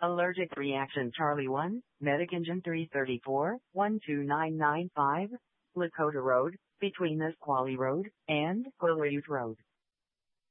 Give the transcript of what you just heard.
Allergic reaction Charlie 1, Medic Engine 334, 12995, Lakota Road, between Nisqually Road and Quileute Road.